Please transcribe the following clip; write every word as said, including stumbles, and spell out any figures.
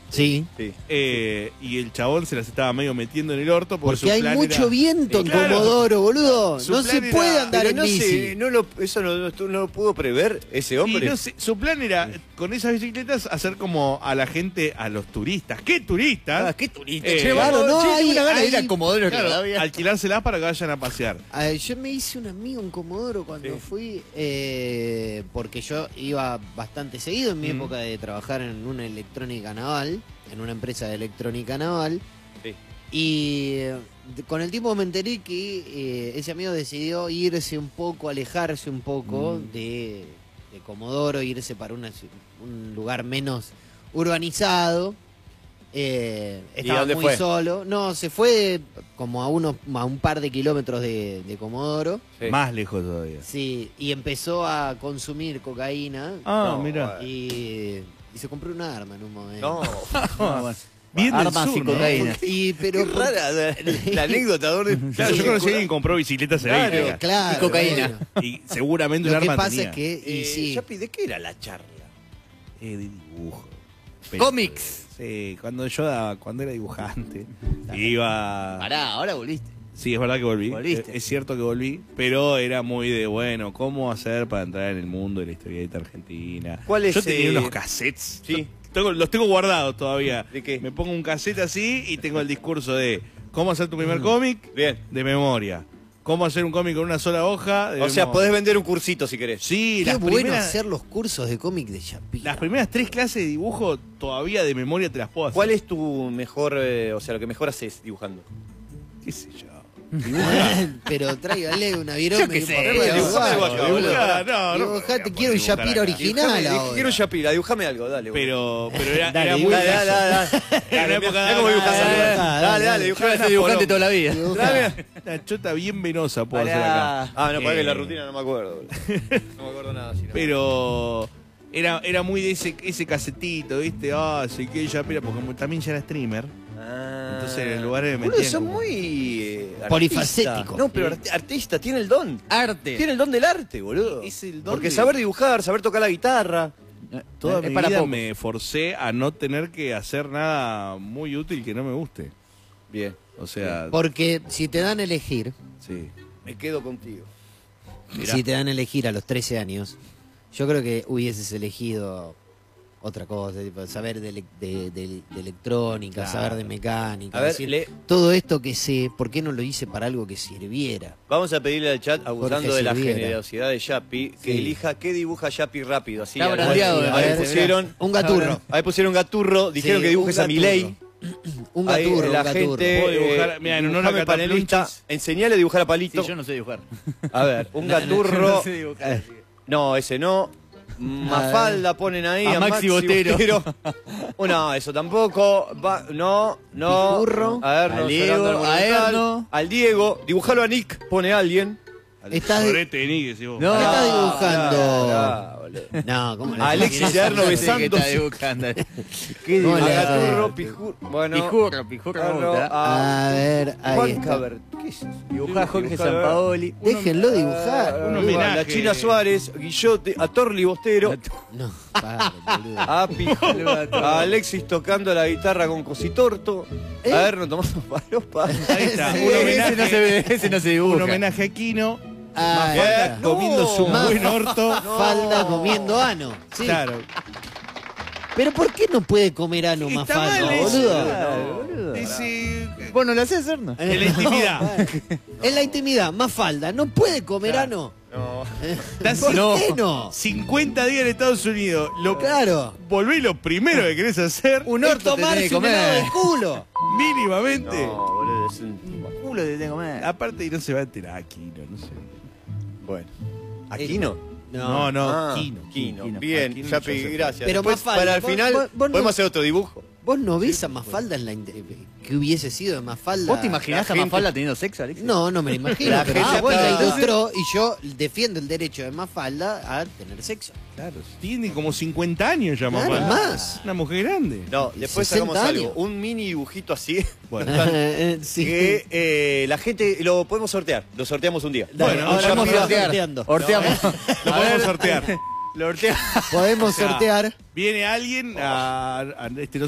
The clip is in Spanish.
Sí. Sí. Eh, y el chabón se las estaba medio metiendo en el orto. Porque, Porque su hay plan mucho era- viento en Claro. Comodoro, boludo. Su No se plan puede era- andar Pero en no bici. sé, no lo, eso no, no, no lo pudo prever ese Y hombre. no sé, su plan era, con esas bicicletas, hacer como a la gente, a los turistas. ¿Qué turistas? Ah, qué turista. Eh, che, claro, vamos, no, che, hay- tengo una gana de ir hay- a Comodoro Claro, Rivadavia. alquilárselas para que vayan a pasear. Ah, yo me hice un amigo en Comodoro cuando Sí. fui, eh, porque yo iba bastante seguido en mi Mm. época de trabajar en una electrónica naval, en una empresa de electrónica naval, Sí. y eh, de- con el tiempo me enteré que eh, ese amigo decidió irse un poco, alejarse un poco Mm. de, de Comodoro, irse para una ci- un lugar menos urbanizado. Eh, ¿Y estaba dónde muy fue? solo. No, se fue como a unos a un par de kilómetros de, de Comodoro. Sí. Más lejos todavía. Sí, y empezó a consumir cocaína Ah, No, mira. bueno. y, y se compró un arma en un momento. No, Bien del Armas sur, y ¿no? cocaína. Y pero qué rara la, la anécdota. ¿Dónde? Claro, yo conocí a alguien que compró bicicletas Claro, eléctricas. claro, Y cocaína. bueno. Y seguramente un Lo que arma pasa tenía. es que y Eh, sí, Yapi, ¿de qué era la charla? Eh, de dibujo. Pero- Cómics. Sí, cuando yo daba, cuando era dibujante, iba... Pará, ahora volviste. Sí, es verdad que volví. Volviste. Es, es cierto que volví, pero era muy de, bueno, ¿cómo hacer para entrar en el mundo de la historieta argentina? ¿Cuál es, Yo tenía eh, unos cassettes. sí. Tengo- los tengo guardados todavía. ¿De qué? Me pongo un cassette así y tengo el discurso de cómo hacer tu Mm. primer cómic Bien. de memoria. Cómo hacer un cómic con una sola hoja de O sea, memoria. podés vender un cursito si querés. Sí, qué las bueno primeras, hacer los cursos de cómic de Chapí. las primeras tres clases de dibujo todavía de memoria te las puedo hacer. ¿Cuál es tu mejor, eh, o sea, lo que mejor haces dibujando? ¿Qué sé yo? Pero tráigale una virome. Yo qué sé, por favor, dibujame algo dibujá, acá, boludo. Dibujá, no, no, Dibujate, no quiero un podemos dibujar Shapiro acá. original Dibujame, ahora. quiero Shapira, dibujame algo, dale. boludo. Pero, pero era, Dale, era muy... Dale, dale, dale, dale. Era una época Mirá cómo dibujás dale, algo. dale, Dale, dale. dale, Yo dibujame voy a ser una dibujante poronga. toda la vida. Dale. Una chota bien venosa puedo Pará. hacer acá. Ah, no, para que Eh, la rutina no me acuerdo. boludo. No me acuerdo nada. si no. Pero era, era muy de ese, ese casetito, ¿viste? Ah, sí que ya, mira, porque como también ya era streamer. Ah. Entonces en lugares de Boludo, metían son como- muy eh, artista. Polifacéticos. No, pero art- artista, tiene el don. Arte. Tiene el don del arte, boludo. Es el don Porque de- saber dibujar, saber tocar la guitarra. Toda es mi para vida pocos. me forcé a no tener que hacer nada muy útil que no me guste. Bien. O sea, Porque si te dan a elegir, sí. Me quedo contigo. Mirá. si te dan a elegir a los trece años, yo creo que hubieses elegido otra cosa, tipo, saber de, ele- de- de- de electrónica, Claro. saber de mecánica. A ver, decir, le- todo esto que sé, ¿por qué no lo hice para algo que sirviera? Vamos a pedirle al chat, abusando Jorge de la Silviera. generosidad de Yapi, que Sí. elija qué dibuja Yapi rápido. Así, Está a- brandeado, me ahí parece, pusieron Un gaturro. Ahí pusieron gaturro, dijeron Sí, que dibujes un a Milei. gaturro. Un Ahí gaturro, la un gaturro. gente, Puedo dibujar- eh, mira, en honor a dibujame panelista, Cataplunchis. enseñale a dibujar a Palito. Sí, yo no sé dibujar. A ver, un Yo gaturro. no sé dibujar. así que- No, ese no. Mafalda ponen ahí A a, Maxi Botero. Oh, no, eso tampoco. Va- no, no. Pijurro. A ver, Al no, Diego, Fernando a Monumental. Erno. Al Diego. Dibujalo a Nick, pone alguien. Estás- Sorete, ni que si vos- No. ¿Qué estás Ah, dibujando? ah, boludo. No, ¿cómo le Alexis imaginás? de Arno No sé qué está besándose. dibujando. ¿Qué ¿Cómo dibuja? le- Gaturro, Pijurro. Bueno. Pijurro, pijurro me Arno, gusta. A ver, ahí Juan está. Cabert. ¿Qué es eso? Dibujá a Jorge Dibujalo, Sampaoli. Déjenlo dibujar. Ah, Un a homenaje. La China Suárez, Guillote, a Torli Bostero. No, padre, boludo. A, Piju- a Alexis tocando la guitarra con Cositorto. ¿Eh? A ver, no tomando palopa. Ahí está, Sí, un Ese homenaje, no se ve, ese no se dibuja. un homenaje a Quino, Ah, Mafalda no. comiéndose un Ma- buen orto. Falda comiendo ano. Sí. Claro. Pero ¿por qué no puede comer ano Está más falda, mal eso. boludo? Claro, boludo. Ese- Vos no lo haces, Erno. En la intimidad. En la intimidad, más falda. No puede comer ano. No. Estás ¿Por no. qué no? cincuenta días en Estados Unidos. Lo, Claro. Volvé y lo primero que querés hacer, Un Es orto te tenés tomarse que un helado comer. de culo. mínimamente. No, boludo, es un... Culo te tenés que comer. Aparte, y no se va a enterar Aquino, no sé. Bueno. ¿Aquino? No, no, Ah, Quino. Quino. Quino. Bien, Aquino Yapi, ya se fue. gracias. Pero Después, Mafalda, para el vos- final, vos- vos no- podemos hacer otro dibujo. ¿Vos no ves a Mafalda en la inte- que hubiese sido de Mafalda? ¿Vos te imaginás la a gente- Mafalda teniendo sexo, Alexis? No, no me lo imagino. La pero gente ah, bueno, está- la ilustró y yo defiendo el derecho de Mafalda a tener sexo. Claro, tiene como cincuenta años ya, Claro, mamá. más. Una mujer grande. No, después sesenta sacamos algo. años. Un mini dibujito así. Bueno, Eh, sí. Que eh, la gente lo podemos sortear. Lo sorteamos un día. Dale, bueno, ahora ya vamos mira- sorteando. Horteamos. lo A podemos ver, sortear. Lo horteamos. Podemos O sea, sortear. Viene alguien a, a este